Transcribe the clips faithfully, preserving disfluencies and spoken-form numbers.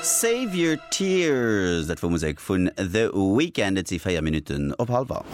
Save Your Tears, dat war Musik vun The Weekend, et sie feier Minuten op halber.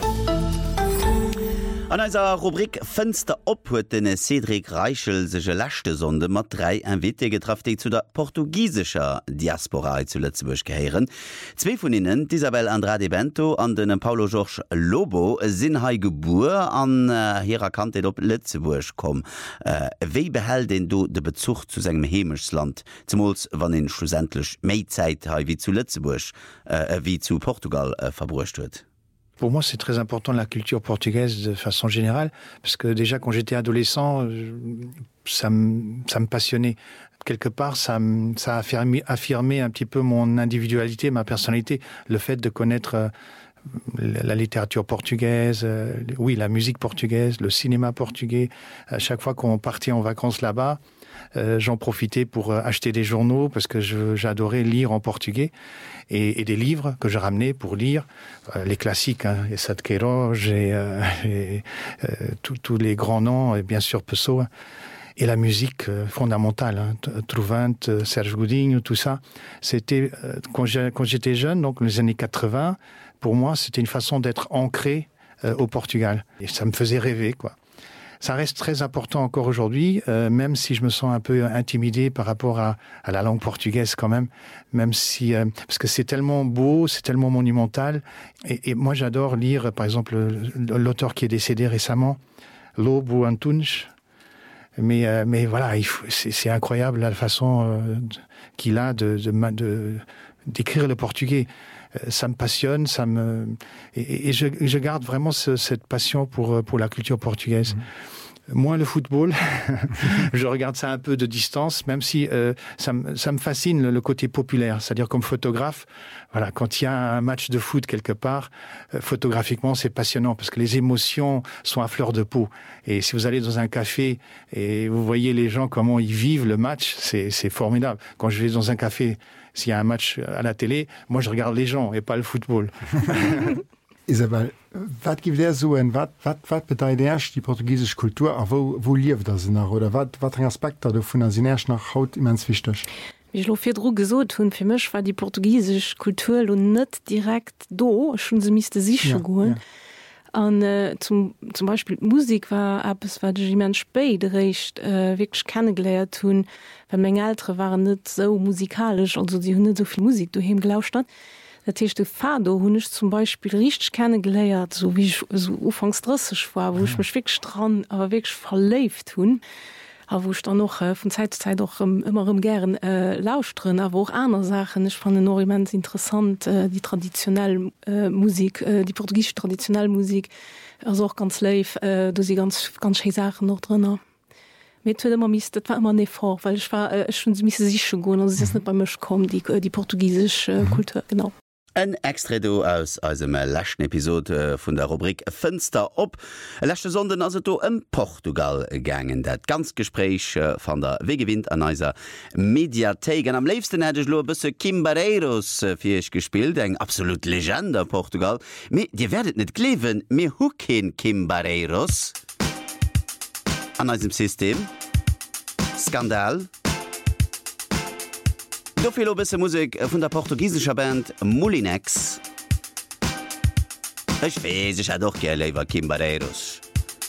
An eiser Rubrik Fenster op huet den Cedric Reichel sege lächte Sonde mat drei Envite getraft, die zu der portugiesischer Diaspora zu Lützeburg geheieren. Zwei von ihnen, Isabel Andrade Bento an den Paulo Jorge Lobo, sind hei Geburt an äh, ihrer Kante op Lützeburg kom. Äh, Wie behält denn du den Bezug zu seinem Heimatland? Zumals, wann in schlussendlich mehr Zeit hei wie zu Lützeburg, äh, wie zu Portugal äh, verbraucht wird? Pour moi, c'est très important la culture portugaise de façon générale, parce que déjà quand j'étais adolescent, ça me, ça me passionnait. Quelque part, ça, ça a affirmé, affirmé un petit peu mon individualité, ma personnalité, le fait de connaître la littérature portugaise, oui, la musique portugaise, le cinéma portugais. À chaque fois qu'on partait en vacances là-bas, Euh, j'en profitais pour euh, acheter des journaux parce que je, j'adorais lire en portugais et, et des livres que je ramenais pour lire euh, les classiques, hein, Essa de Queiroz et, euh, et euh, tous les grands noms et bien sûr Pessoa et la musique euh, fondamentale, hein, Trouvante, Serge Godinho, tout ça. C'était euh, quand, j'ai, quand j'étais jeune, donc les années quatre-vingts, pour moi c'était une façon d'être ancré euh, au Portugal et ça me faisait rêver, quoi. Ça reste très important encore aujourd'hui, euh, même si je me sens un peu intimidé par rapport à, à la langue portugaise quand même, même si euh, parce que c'est tellement beau, c'est tellement monumental. Et, et moi, j'adore lire, par exemple, l'auteur qui est décédé récemment, Lobo Antunes. Mais, euh, mais voilà, il faut, c'est, c'est incroyable la façon euh, qu'il a de, de, de, d'écrire le portugais. Ça me passionne, ça me et, et je, je garde vraiment ce, cette passion pour pour la culture portugaise. Mmh. Moins le football, je regarde ça un peu de distance, même si euh, ça, me, ça me fascine le, le côté populaire, c'est-à-dire comme photographe. Voilà, quand il y a un match de foot quelque part, euh, photographiquement c'est passionnant parce que les émotions sont à fleur de peau. Et si vous allez dans un café et vous voyez les gens comment ils vivent le match, c'est c'est formidable. Quand je vais dans un café, s'il y a un match à la télé, moi je regarde les gens et pas le football. Isabel, was gibt der so ein, was, was, was bedeutet erst die portugiesische Kultur, aber wo, wo lebt das noch, oder was, was Aspekte davon sind erst nach Haut immens wichtig? Wie ich lo fir Dro gesot hun fir mech war die portugiesisch Kultur lo net direkt do schon se miste sich ja, goen. Ja. An äh, zum, zum Beispiel Musik war ab es war men speit recht äh, wirklich kennengeleiert hun, weil menge Ältere waren net so musikalisch und so die hun net so viel Musik du hem gelauscht hat. Derchte Fado hun ich zum Beispiel richtig kennengeleiert, so wie ich so ufangsdressisch war, wo ja. ich mich wirklich dran aber wirklich verläuft hun. Aber wo ich dann noch äh, von Zeit zu Zeit auch ähm, immer im gern äh, lauscht drin, aber auch andere Sachen. Ich fand noch immens interessant, äh, die traditionelle äh, Musik, äh, die portugiesische traditionelle Musik, also auch ganz live, äh, da sind ganz, ganz schöne Sachen noch drin. Mit immer mis, das war immer nicht vor, weil ich war äh, schon ziemlich sicher geworden, also es ist nicht bei mir gekommen, die, die portugiesische äh, Kultur, genau. Ein Extrado aus einem letzten Episode von der Rubrik Fenster op. Letzte Sonde also do in Portugal gegangen. Das ganze Gespräch von der Wie gewinnt an unserer Mediathek. Und am liebsten hätte ich nur ein bisschen Kim Barreiros für euch gespielt, eine absolut Legende Portugal. Aber ihr werdet nicht glauben, wir haben Kim Barreiros an unserem System. Skandal. So viel bisschen Musik von der portugiesischen Band Molinex. Ich weiß, ich hätte doch gerne lieber Kim Barreiros.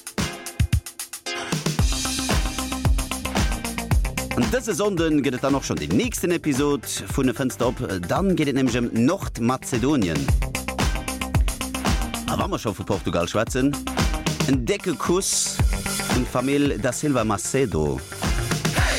Und diese Sonde geht es dann noch schon die nächste Episode von der Fenster ab. Dann geht es nämlich um Nordmazedonien. Aber wenn wir schon von Portugal schwätzen, ein dicker Kuss und Familie da Silva Macedo.